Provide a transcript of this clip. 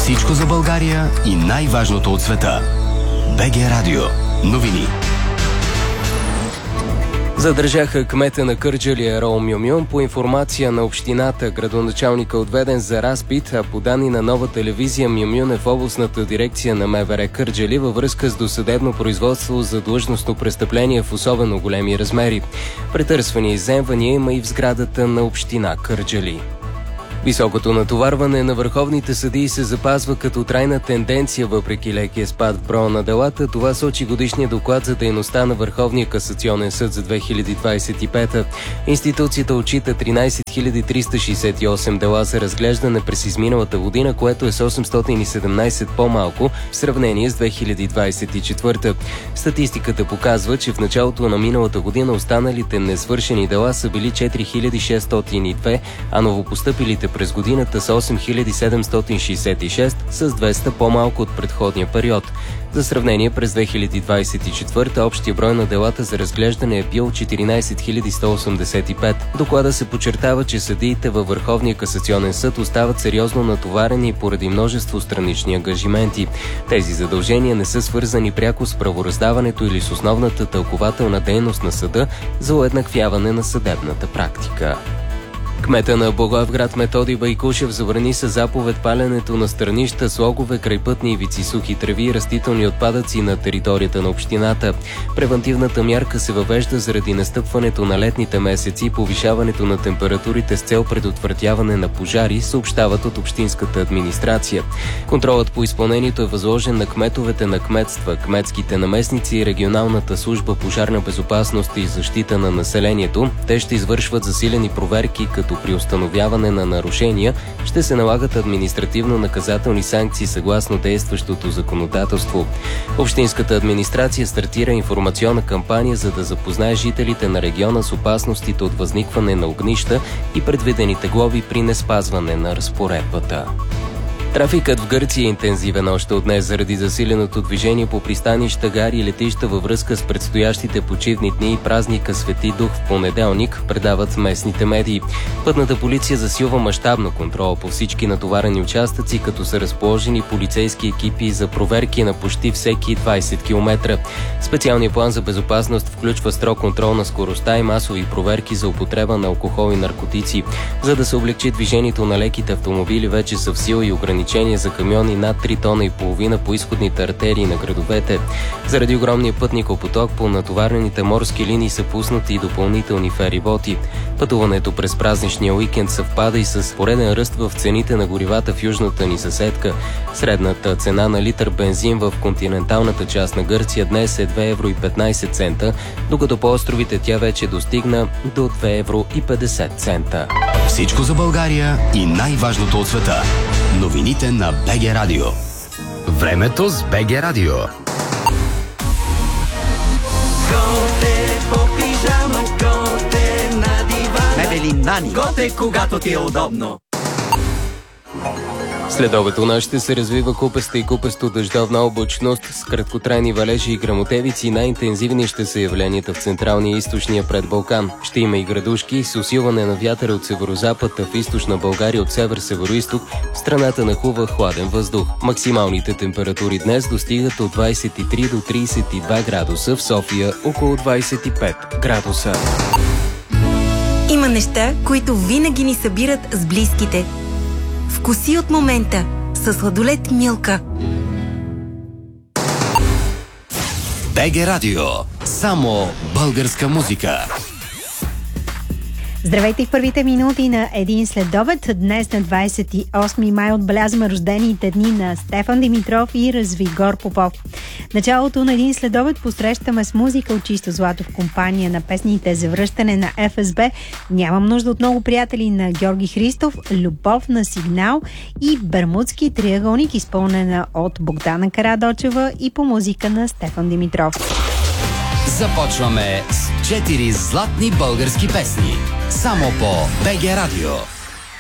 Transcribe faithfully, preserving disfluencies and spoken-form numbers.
Всичко за България и най-важното от света. БГ Радио. Новини. Задържаха кмета на Кърджали Ерол Мюмюн. По информация на общината, градоначалника отведен за разпит, а по данни на Нова телевизия Мюмюн е в областната дирекция на МВР Кърджали във връзка с досъдебно производство за длъжностно престъпление в особено големи размери. Претърсвания и изземвания има и в сградата на община Кърджали. Високото натоварване на върховните съдии се запазва като трайна тенденция въпреки лекия спад в броя на делата. Това сочи годишния доклад за дейността на Върховния касационен съд за две хиляди двадесет и пета. Институцията отчита тринадесет хиляди триста шестдесет и осем дела за разглеждане през изминалата година, което е с осемстотин и седемнадесет по-малко в сравнение с две хиляди двадесет и четвърта. Статистиката показва, че в началото на миналата година останалите несвършени дела са били четири хиляди шестстотин и две, а новопостъпилите през годината са осем хиляди седемстотин шестдесет и шест, с двеста по-малко от предходния период. За сравнение, през две хиляди двадесет и четвърта общия брой на делата за разглеждане е бил четиринадесет хиляди сто осемдесет и пет. В доклада се подчертава, че съдиите във Върховния касационен съд остават сериозно натоварени поради множество странични ангажименти. Тези задължения не са свързани пряко с правораздаването или с основната тълкувателна дейност на съда за уеднаквяване на съдебната практика. Кмета на Благоевград Методий Байкушев забрани със заповед паленето на стърнища, слогове, крайпътни ивици, сухи треви и растителни отпадъци на територията на общината. Превантивната мярка се въвежда заради настъпването на летните месеци и повишаването на температурите с цел предотвратяване на пожари, съобщават от общинската администрация. Контролът по изпълнението е възложен на кметовете на кметства, кметските наместници и регионалната служба пожарна безопасност и защита на населението. Те ще извършват засилени проверки, като при установяване на нарушения ще се налагат административно-наказателни санкции съгласно действащото законодателство. Общинската администрация стартира информационна кампания, за да запознае жителите на региона с опасностите от възникване на огнища и предвидените глоби при неспазване на разпоредбата. Трафикът в Гърция е интензивен още от днес заради засиленото движение по пристанища, гари и летища във връзка с предстоящите почивни дни и празника Свети Дух в понеделник, предават местните медии. Пътната полиция засилва мащабно контрола по всички натоварени участъци, като са разположени полицейски екипи за проверки на почти всеки двадесет километра. Специалният план за безопасност включва строг контрол на скоростта и масови проверки за употреба на алкохол и наркотици. За да се облегчи движението на леките автомобили, вече са в сила и ограничения за камиони над три тона и половина по изходните артерии на градовете. Заради огромния пътникопоток по натоварените морски линии са пуснати и допълнителни фериботи. Пътуването през празничния уикенд съвпада и с пореден ръст в цените на горивата в южната ни съседка. Средната цена на литър бензин в континенталната част на Гърция днес е две евро и петнадесет цента, докато по островите тя вече достигна до две евро и петдесет цента. Всичко за България и най-важното от света. Новините на БГ Радио. Времето с БГ Радио. Готе по пижама, готе на дивана. Мебели Нани. Готе, когато ти е удобно. След обед у нас ще се развива купеста и купесто дъждовна облачност с краткотрайни валежи и гръмотевици. Най-интензивни ще са явленията в централния и източния предбалкан. Ще има и градушки с усилване на вятъра от северозапад, а в източна България от север-североизток в страната нахлува хладен въздух. Максималните температури днес достигат от двадесет и три до тридесет и два градуса, в София около двадесет и пет градуса. Има неща, които винаги ни събират с близките. Вкуси от момента със сладолед Милка. БГ Радио. Само българска музика. Здравейте в първите минути на един следобед. Днес на двадесет и осми май отбелязваме рождените дни на Стефан Димитров и Развигор Попов. Началото на един следобед посрещаме с музика от чисто злато в компания на песните за връщане на Еф Ес Бе, Нямам нужда от много приятели на Георги Христов, Любов на Сигнал и Бермудски триъгълник, изпълнена от Богдана Карадочева и по музика на Стефан Димитров. Започваме с четири златни български песни. Само по БГ Радио.